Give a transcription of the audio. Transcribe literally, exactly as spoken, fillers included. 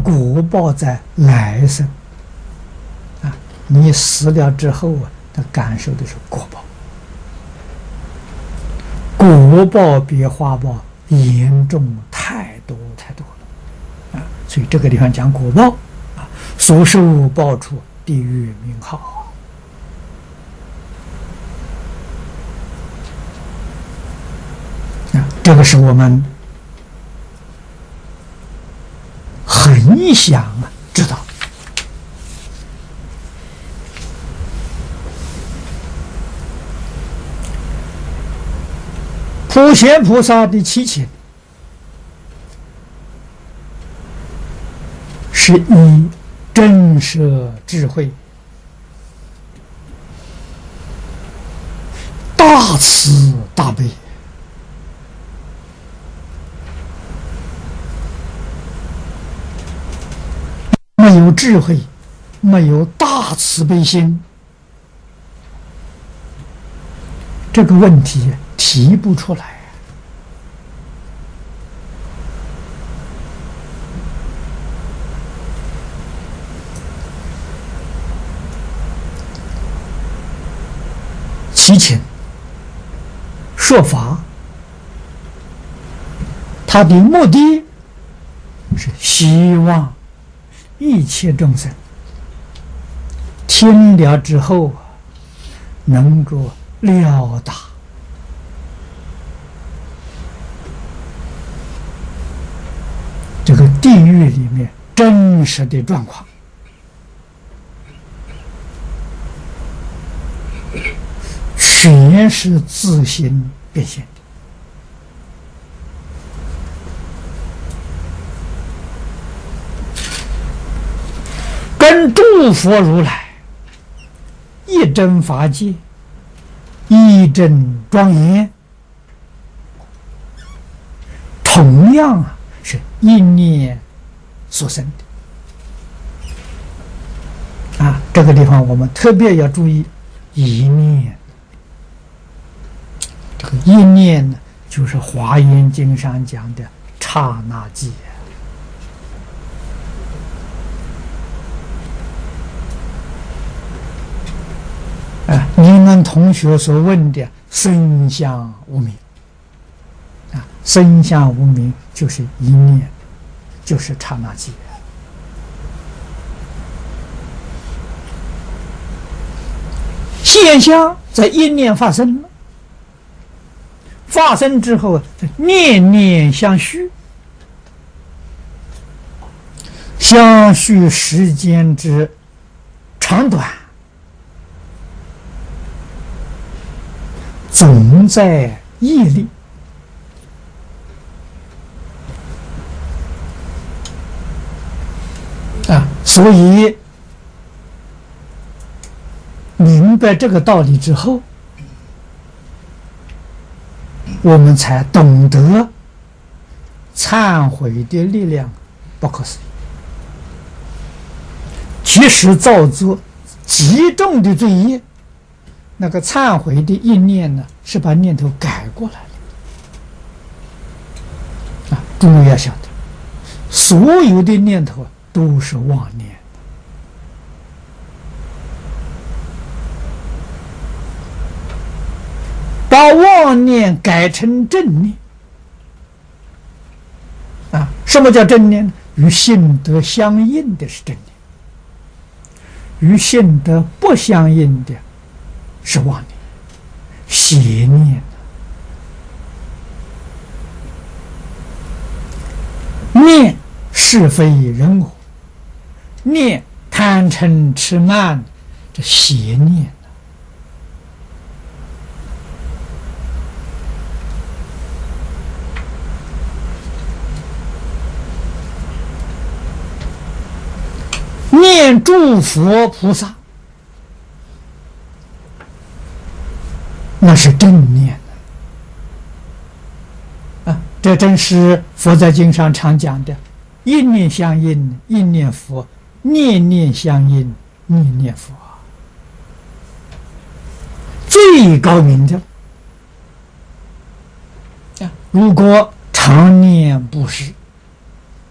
果报在来生啊，你死了之后啊，他感受的是果报，果报比花报严重太多太多了啊！所以这个地方讲果报啊，所受报处，地狱名号啊，这个是我们很想啊知道。普贤菩萨的七情是以真实智慧、大慈大悲，没有智慧，没有大慈悲心，这个问题提不出来。七情说法，他的目的是希望一切众生听了之后能够了达这个地狱里面真实的状况，全是自行变现的。跟诸佛如来一真法界，一真庄严，同样啊是一念所生的啊。这个地方我们特别要注意一念。这个一念呢，就是《华严经》上讲的刹那即。啊，你们同学所问的生相无明啊，生相无明就是一念，就是刹那即。现象在一念发生了。发生之后，念念相续，相续时间之长短，总在业力。啊，所以明白这个道理之后，我们才懂得忏悔的力量不可思议。即使造作极重的罪业，那个忏悔的一念呢，是把念头改过来了。啊，诸位要晓得，所有的念头都是妄念。把妄念改成正念啊！什么叫正念呢？与性德相应的是正念，与性德不相应的是妄念、邪念。念是非人我，念贪嗔痴慢，这邪念。念诸佛菩萨，那是正念啊！这正是佛在经上常讲的“一念相应，一念佛；念念相应，念念佛”。最高明的啊！如果常念布施，